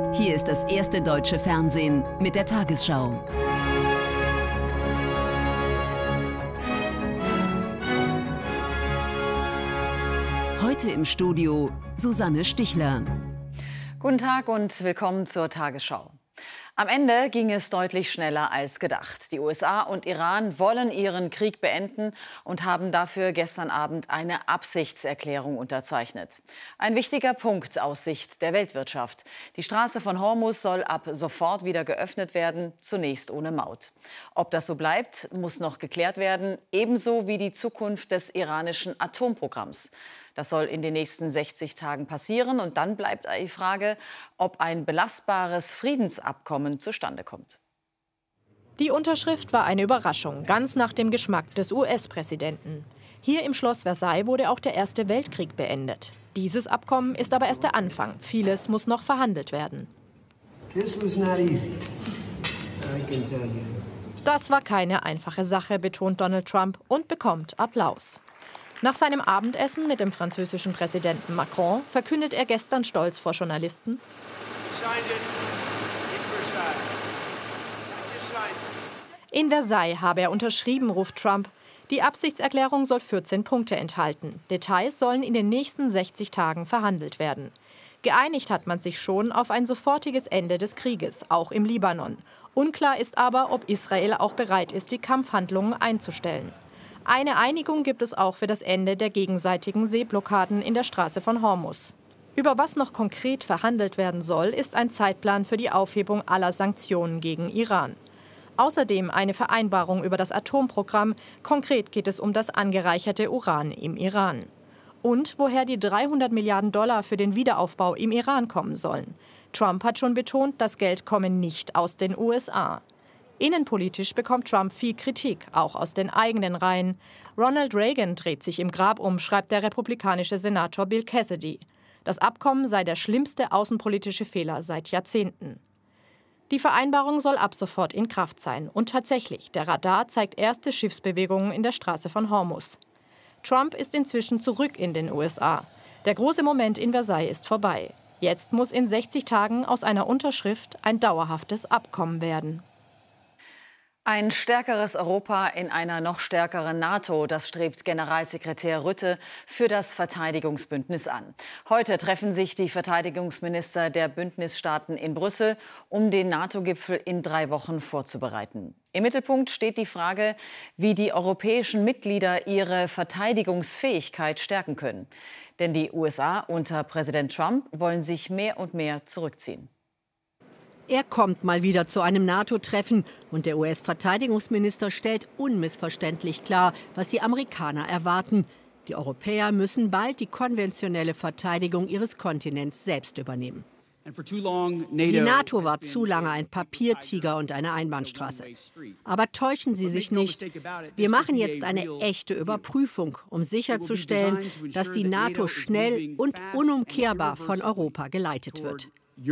Hier ist das erste deutsche Fernsehen mit der Tagesschau. Heute im Studio Susanne Stichler. Guten Tag und willkommen zur Tagesschau. Am Ende ging es deutlich schneller als gedacht. Die USA und Iran wollen ihren Krieg beenden und haben dafür gestern Abend eine Absichtserklärung unterzeichnet. Ein wichtiger Punkt aus Sicht der Weltwirtschaft. Die Straße von Hormuz soll ab sofort wieder geöffnet werden, zunächst ohne Maut. Ob das so bleibt, muss noch geklärt werden, ebenso wie die Zukunft des iranischen Atomprogramms. Das soll in den nächsten 60 Tagen passieren. Und dann bleibt die Frage, ob ein belastbares Friedensabkommen zustande kommt. Die Unterschrift war eine Überraschung, ganz nach dem Geschmack des US-Präsidenten. Hier im Schloss Versailles wurde auch der Erste Weltkrieg beendet. Dieses Abkommen ist aber erst der Anfang. Vieles muss noch verhandelt werden. Das war keine einfache Sache, betont Donald Trump und bekommt Applaus. Nach seinem Abendessen mit dem französischen Präsidenten Macron verkündet er gestern stolz vor Journalisten: In Versailles habe er unterschrieben, ruft Trump. Die Absichtserklärung soll 14 Punkte enthalten. Details sollen in den nächsten 60 Tagen verhandelt werden. Geeinigt hat man sich schon auf ein sofortiges Ende des Krieges, auch im Libanon. Unklar ist aber, ob Israel auch bereit ist, die Kampfhandlungen einzustellen. Eine Einigung gibt es auch für das Ende der gegenseitigen Seeblockaden in der Straße von Hormuz. Über was noch konkret verhandelt werden soll, ist ein Zeitplan für die Aufhebung aller Sanktionen gegen Iran. Außerdem eine Vereinbarung über das Atomprogramm. Konkret geht es um das angereicherte Uran im Iran. Und woher die 300 Milliarden Dollar für den Wiederaufbau im Iran kommen sollen. Trump hat schon betont, das Geld komme nicht aus den USA. Innenpolitisch bekommt Trump viel Kritik, auch aus den eigenen Reihen. Ronald Reagan dreht sich im Grab um, schreibt der republikanische Senator Bill Cassidy. Das Abkommen sei der schlimmste außenpolitische Fehler seit Jahrzehnten. Die Vereinbarung soll ab sofort in Kraft sein. Und tatsächlich, der Radar zeigt erste Schiffsbewegungen in der Straße von Hormuz. Trump ist inzwischen zurück in den USA. Der große Moment in Versailles ist vorbei. Jetzt muss in 60 Tagen aus einer Unterschrift ein dauerhaftes Abkommen werden. Ein stärkeres Europa in einer noch stärkeren NATO, das strebt Generalsekretär Rutte für das Verteidigungsbündnis an. Heute treffen sich die Verteidigungsminister der Bündnisstaaten in Brüssel, um den NATO-Gipfel in 3 Wochen vorzubereiten. Im Mittelpunkt steht die Frage, wie die europäischen Mitglieder ihre Verteidigungsfähigkeit stärken können. Denn die USA unter Präsident Trump wollen sich mehr und mehr zurückziehen. Er kommt mal wieder zu einem NATO-Treffen und der US-Verteidigungsminister stellt unmissverständlich klar, was die Amerikaner erwarten. Die Europäer müssen bald die konventionelle Verteidigung ihres Kontinents selbst übernehmen. Die NATO war zu lange ein Papiertiger und eine Einbahnstraße. Aber täuschen Sie sich nicht. Wir machen jetzt eine echte Überprüfung, um sicherzustellen, dass die NATO schnell und unumkehrbar von Europa geleitet wird.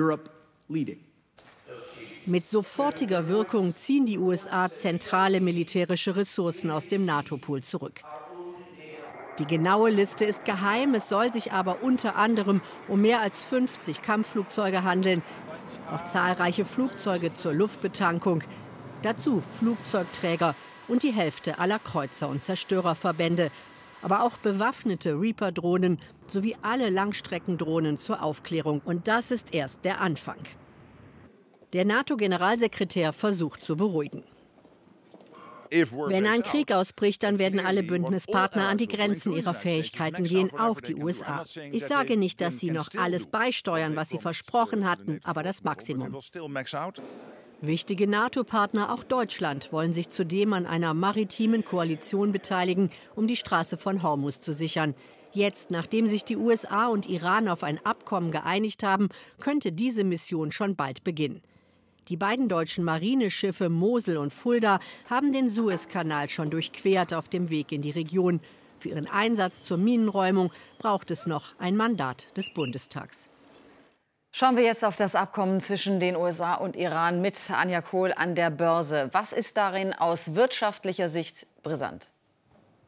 Mit sofortiger Wirkung ziehen die USA zentrale militärische Ressourcen aus dem NATO-Pool zurück. Die genaue Liste ist geheim, es soll sich aber unter anderem um mehr als 50 Kampfflugzeuge handeln, auch zahlreiche Flugzeuge zur Luftbetankung, dazu Flugzeugträger und die Hälfte aller Kreuzer- und Zerstörerverbände, aber auch bewaffnete Reaper-Drohnen sowie alle Langstreckendrohnen zur Aufklärung. Und das ist erst der Anfang. Der NATO-Generalsekretär versucht zu beruhigen. Wenn ein Krieg ausbricht, dann werden alle Bündnispartner an die Grenzen ihrer Fähigkeiten gehen, auch die USA. Ich sage nicht, dass sie noch alles beisteuern, was sie versprochen hatten, aber das Maximum. Wichtige NATO-Partner, auch Deutschland, wollen sich zudem an einer maritimen Koalition beteiligen, um die Straße von Hormuz zu sichern. Jetzt, nachdem sich die USA und Iran auf ein Abkommen geeinigt haben, könnte diese Mission schon bald beginnen. Die beiden deutschen Marineschiffe Mosel und Fulda haben den Suezkanal schon durchquert auf dem Weg in die Region. Für ihren Einsatz zur Minenräumung braucht es noch ein Mandat des Bundestags. Schauen wir jetzt auf das Abkommen zwischen den USA und Iran mit Anja Kohl an der Börse. Was ist darin aus wirtschaftlicher Sicht brisant?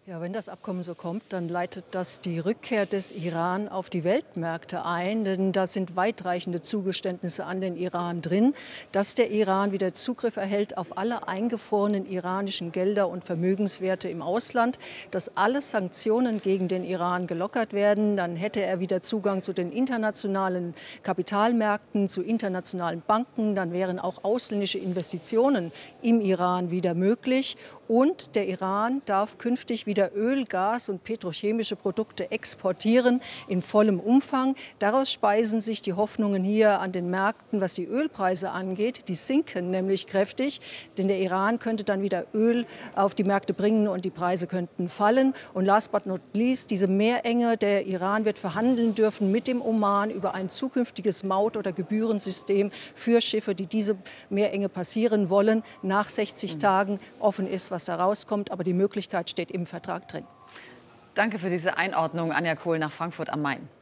Ja, wenn das Abkommen so kommt, dann leitet das die Rückkehr des Iran auf die Weltmärkte ein. Denn da sind weitreichende Zugeständnisse an den Iran drin, dass der Iran wieder Zugriff erhält auf alle eingefrorenen iranischen Gelder und Vermögenswerte im Ausland, dass alle Sanktionen gegen den Iran gelockert werden. Dann hätte er wieder Zugang zu den internationalen Kapitalmärkten, zu internationalen Banken. Dann wären auch ausländische Investitionen im Iran wieder möglich. Und der Iran darf künftig wieder Öl, Gas und petrochemische Produkte exportieren in vollem Umfang. Daraus speisen sich die Hoffnungen hier an den Märkten, was die Ölpreise angeht. Die sinken nämlich kräftig, denn der Iran könnte dann wieder Öl auf die Märkte bringen und die Preise könnten fallen. Und last but not least, diese Meerenge. Der Iran wird verhandeln dürfen mit dem Oman über ein zukünftiges Maut- oder Gebührensystem für Schiffe, die diese Meerenge passieren wollen. Nach 60 Tagen offen ist, was da rauskommt, aber die Möglichkeit steht im Vertrag drin. Danke für diese Einordnung, Anja Kohl nach Frankfurt am Main.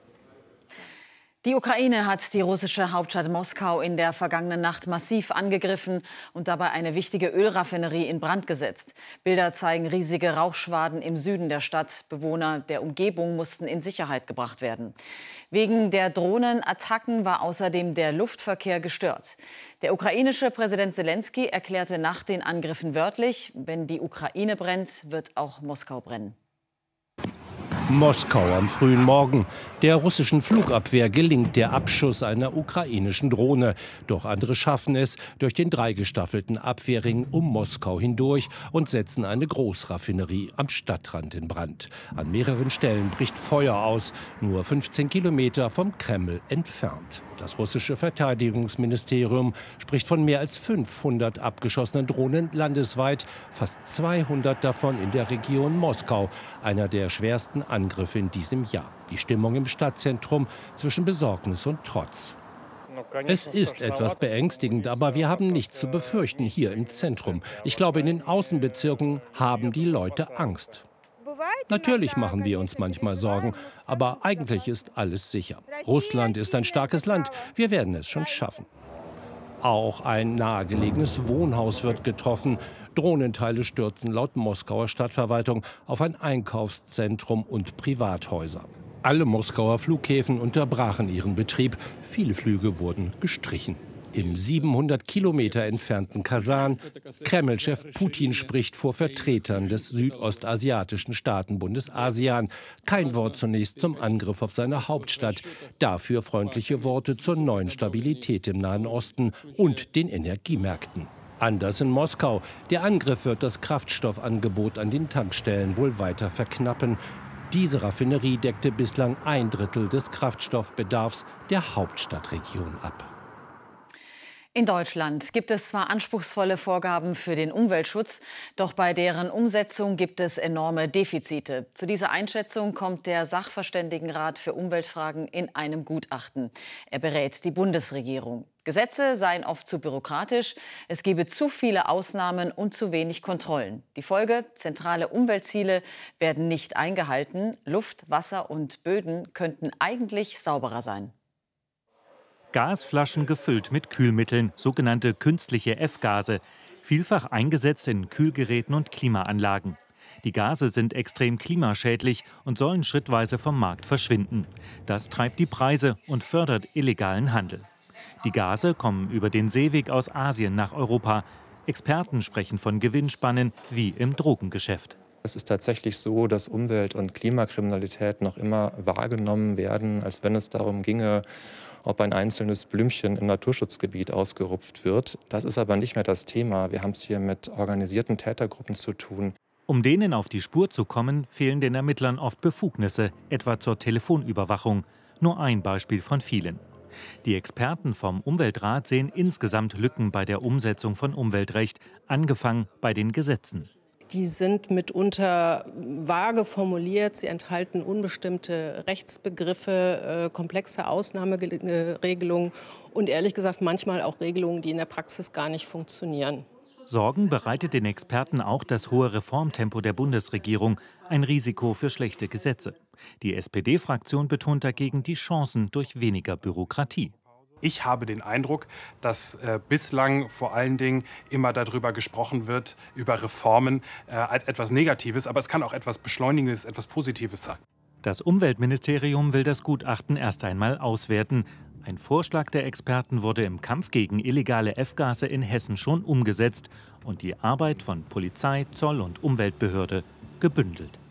Die Ukraine hat die russische Hauptstadt Moskau in der vergangenen Nacht massiv angegriffen und dabei eine wichtige Ölraffinerie in Brand gesetzt. Bilder zeigen riesige Rauchschwaden im Süden der Stadt. Bewohner der Umgebung mussten in Sicherheit gebracht werden. Wegen der Drohnenattacken war außerdem der Luftverkehr gestört. Der ukrainische Präsident Selenskyj erklärte nach den Angriffen wörtlich: Wenn die Ukraine brennt, wird auch Moskau brennen. Moskau am frühen Morgen. Der russischen Flugabwehr gelingt der Abschuss einer ukrainischen Drohne. Doch andere schaffen es durch den dreigestaffelten Abwehrring um Moskau hindurch und setzen eine Großraffinerie am Stadtrand in Brand. An mehreren Stellen bricht Feuer aus, nur 15 Kilometer vom Kreml entfernt. Das russische Verteidigungsministerium spricht von mehr als 500 abgeschossenen Drohnen landesweit, fast 200 davon in der Region Moskau, einer der schwersten Angriffe in diesem Jahr. Die Stimmung im Stadtzentrum zwischen Besorgnis und Trotz. Es ist etwas beängstigend, aber wir haben nichts zu befürchten hier im Zentrum. Ich glaube, in den Außenbezirken haben die Leute Angst. Natürlich machen wir uns manchmal Sorgen, aber eigentlich ist alles sicher. Russland ist ein starkes Land, wir werden es schon schaffen. Auch ein nahegelegenes Wohnhaus wird getroffen. Drohnenteile stürzen laut Moskauer Stadtverwaltung auf ein Einkaufszentrum und Privathäuser. Alle Moskauer Flughäfen unterbrachen ihren Betrieb. Viele Flüge wurden gestrichen. Im 700 Kilometer entfernten Kasan, Kreml-Chef Putin spricht vor Vertretern des südostasiatischen Staatenbundes ASEAN. Kein Wort zunächst zum Angriff auf seine Hauptstadt, dafür freundliche Worte zur neuen Stabilität im Nahen Osten und den Energiemärkten. Anders in Moskau. Der Angriff wird das Kraftstoffangebot an den Tankstellen wohl weiter verknappen. Diese Raffinerie deckte bislang 1/3 des Kraftstoffbedarfs der Hauptstadtregion ab. In Deutschland gibt es zwar anspruchsvolle Vorgaben für den Umweltschutz, doch bei deren Umsetzung gibt es enorme Defizite. Zu dieser Einschätzung kommt der Sachverständigenrat für Umweltfragen in einem Gutachten. Er berät die Bundesregierung. Gesetze seien oft zu bürokratisch, es gebe zu viele Ausnahmen und zu wenig Kontrollen. Die Folge: zentrale Umweltziele werden nicht eingehalten. Luft, Wasser und Böden könnten eigentlich sauberer sein. Gasflaschen gefüllt mit Kühlmitteln, sogenannte künstliche F-Gase, vielfach eingesetzt in Kühlgeräten und Klimaanlagen. Die Gase sind extrem klimaschädlich und sollen schrittweise vom Markt verschwinden. Das treibt die Preise und fördert illegalen Handel. Die Gase kommen über den Seeweg aus Asien nach Europa. Experten sprechen von Gewinnspannen wie im Drogengeschäft. Es ist tatsächlich so, dass Umwelt- und Klimakriminalität noch immer wahrgenommen werden, als wenn es darum ginge, ob ein einzelnes Blümchen im Naturschutzgebiet ausgerupft wird. Das ist aber nicht mehr das Thema. Wir haben es hier mit organisierten Tätergruppen zu tun. Um denen auf die Spur zu kommen, fehlen den Ermittlern oft Befugnisse, etwa zur Telefonüberwachung. Nur ein Beispiel von vielen. Die Experten vom Umweltrat sehen insgesamt Lücken bei der Umsetzung von Umweltrecht, angefangen bei den Gesetzen. Die sind mitunter vage formuliert, sie enthalten unbestimmte Rechtsbegriffe, komplexe Ausnahmeregelungen und ehrlich gesagt manchmal auch Regelungen, die in der Praxis gar nicht funktionieren. Sorgen bereitet den Experten auch das hohe Reformtempo der Bundesregierung, ein Risiko für schlechte Gesetze. Die SPD-Fraktion betont dagegen die Chancen durch weniger Bürokratie. Ich habe den Eindruck, dass bislang vor allen Dingen immer darüber gesprochen wird, über Reformen als etwas Negatives. Aber es kann auch etwas Beschleunigendes, etwas Positives sein. Das Umweltministerium will das Gutachten erst einmal auswerten. Ein Vorschlag der Experten wurde im Kampf gegen illegale F-Gase in Hessen schon umgesetzt und die Arbeit von Polizei, Zoll und Umweltbehörde gebündelt.